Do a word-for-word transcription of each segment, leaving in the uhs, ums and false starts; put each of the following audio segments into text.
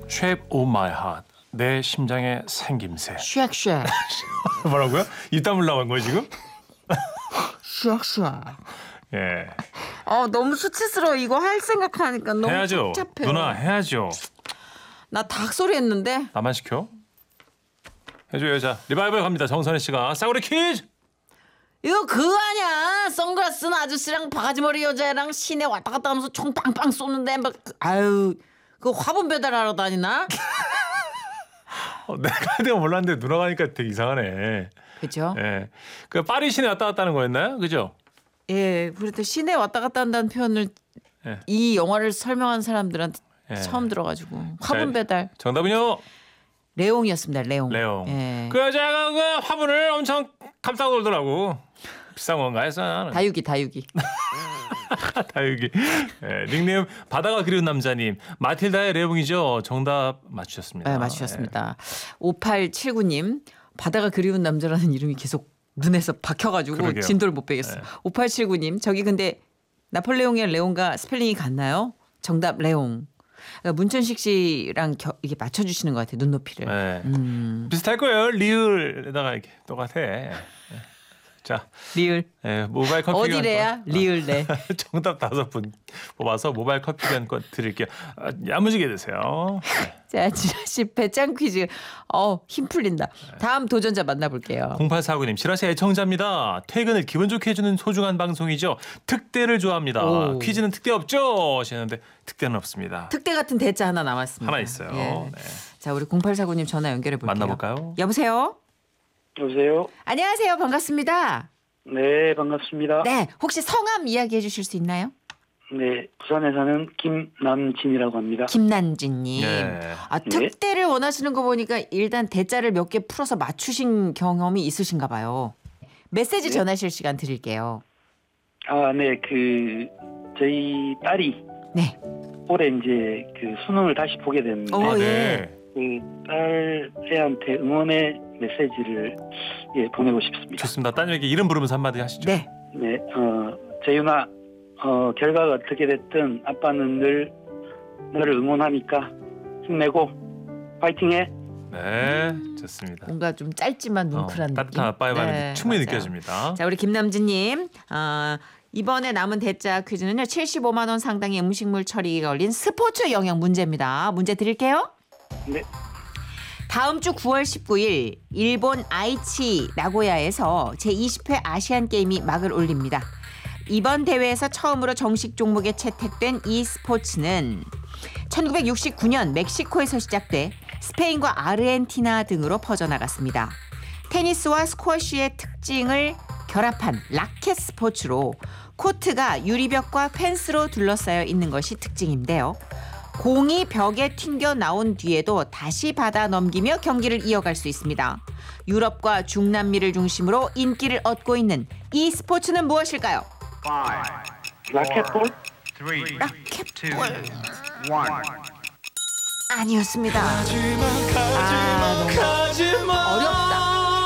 Shape of my heart. 내 심장의 생김새. 쉑쉑. 뭐라고요? 입 다물라고 한 거예요 지금? 쉑쉑. 예. 아 너무 수치스러워. 이거 할 생각하니까 너무 해야죠. 복잡해요. 누나 해야죠. 나 닭소리 했는데. 나만 시켜? 해줘요. 자 리바이벌 갑니다. 정선혜 씨가 싸구려 퀴즈. 이거 그거 아니야. 선글라스 쓴 아저씨랑 바가지머리 여자랑 시내 왔다 갔다 하면서 총 빵빵 쏘는데 막 아유 그 화분 배달하러 다니나? 어, 내가 내가 몰랐는데 누나가 하니까 되게 이상하네. 그죠? 예. 그 파리 시내 왔다 갔다 하는 거였나요? 그죠? 예. 그래도 시내 왔다 갔다 한다는 표현을 예. 이 영화를 설명한 사람들한테 예. 처음 들어가지고 화분 자, 배달. 정답은요? 레옹이었습니다. 레옹. 레옹. 예. 그 여자가 그 화분을 엄청 감싸고 놀더라고. 비싼 건가 해서 나는. 다육이 다육이. 다육이. 예, 닉네임 바다가 그리운 남자님. 마틸다의 레옹이죠. 정답 맞추셨습니다. 네, 맞추셨습니다. 오팔칠구 님 바다가 그리운 남자라는 이름이 계속 눈에서 박혀가지고 그러게요. 진도를 못 빼겠어. 네. 오팔칠구 님 저기 근데 나폴레옹의 레옹과 스펠링이 같나요? 정답 레옹. 그러니까 문천식 씨랑 겨, 이게 맞춰주시는 것 같아요. 눈높이를. 예. 음. 비슷할 거예요. 리을에다가 이렇게 똑같아. 예. 자, 리을. 예, 모바일 커피 어디래야? 리을 네. 정답 다섯 분 뽑아서 모바일 커피 교환권 드릴게요. 아, 야무지게 드세요. 자, 지라시 배짱 퀴즈. 어, 힘 풀린다. 다음 도전자 만나볼게요. 공팔사구 님, 지라시 애청자입니다. 퇴근을 기분 좋게 해주는 소중한 방송이죠. 특대를 좋아합니다. 오. 퀴즈는 특대 없죠? 하시는데 특대는 없습니다. 특대 같은 대자 하나 남았습니다. 하나 있어요. 예. 네. 자, 우리 공팔사구 님 전화 연결해 볼게요. 만나볼까요? 여보세요? 여보세요? 안녕하세요. 반갑습니다. 네, 반갑습니다. 네, 혹시 성함 이야기해 주실 수 있나요? 네, 부산에 사는 김남진이라고 합니다. 김난진님. 네. 아, 특대를 원하시는 거 보니까 일단 대자를 몇 개 풀어서 맞추신 경험이 있으신가 봐요. 메시지 네. 전하실 시간 드릴게요. 아, 네, 그 저희 딸이 네. 올해 이제 그 수능을 다시 보게 됐는데 오, 아, 예. 네. 그 딸애한테 응원의 메시지를 예, 보내고 싶습니다. 좋습니다. 따님에게 이름 부르면서 한마디 하시죠. 네. 네, 어, 재윤아, 어, 결과가 어떻게 됐든 아빠는 늘 너를 응원하니까 힘내고 파이팅해. 네, 좋습니다. 뭔가 좀 짧지만 어, 뭉클한 느낌. 따뜻한 아빠의 마음이 네, 충분히 맞아요. 느껴집니다. 자, 우리 김남진님. 어, 이번에 남은 대자 퀴즈는요. 칠십오만 원 상당의 음식물 처리가 걸린 스포츠 영역 문제입니다. 문제 드릴게요. 네. 다음 주 구월 십구일 일본 아이치 나고야에서 제이십 회 아시안 게임이 막을 올립니다. 이번 대회에서 처음으로 정식 종목에 채택된 이 스포츠는 천구백육십구 년 멕시코에서 시작돼 스페인과 아르헨티나 등으로 퍼져나갔습니다. 테니스와 스쿼시의 특징을 결합한 라켓 스포츠로 코트가 유리벽과 펜스로 둘러싸여 있는 것이 특징인데요. 공이 벽에 튕겨 나온 뒤에도 다시 받아 넘기며 경기를 이어갈 수 있습니다. 유럽과 중남미를 중심으로 인기를 얻고 있는 이 스포츠는 무엇일까요? 라켓볼? 라켓볼. 아니었습니다. 아, 너무 어렵다.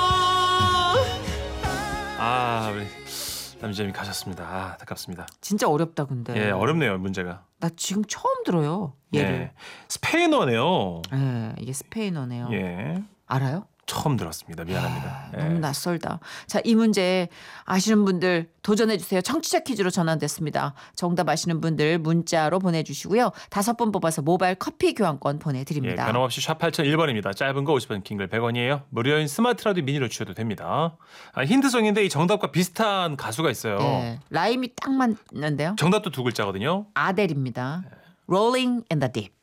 아, 우리 남자님이 가셨습니다. 아, 안타깝습니다. 진짜 어렵다 근데. 예, 어렵네요, 문제가. 나 지금 처음 들어요. 얘를. 예. 스페인어네요. 예, 이게 스페인어네요. 예. 알아요? 처음 들었습니다. 미안합니다. 예. 너무 낯설다. 자, 이 문제 아시는 분들 도전해 주세요. 청취자 퀴즈로 전환됐습니다. 정답 아시는 분들 문자로 보내주시고요. 다섯 번 뽑아서 모바일 커피 교환권 예, 보내드립니다. 변함없이 샵 팔공공일 번입니다. 짧은 거 오십 원, 긴 글 백 원이에요. 무료인 스마트 라디오 미니로 주셔도 됩니다. 아, 힌트송인데 이 정답과 비슷한 가수가 있어요. 예, 라임이 딱 맞는데요. 정답도 두 글자거든요. 아델입니다. Rolling in the Deep.